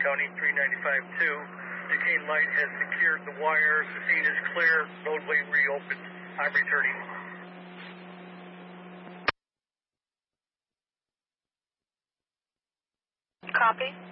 County 395-2. Duquesne Light has secured the wires. The scene is clear. Roadway reopened. I'm returning. Copy.